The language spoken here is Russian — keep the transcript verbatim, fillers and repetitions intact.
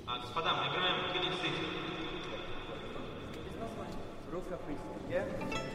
А, господа, мы играем Killing City. Рука, please. Yeah?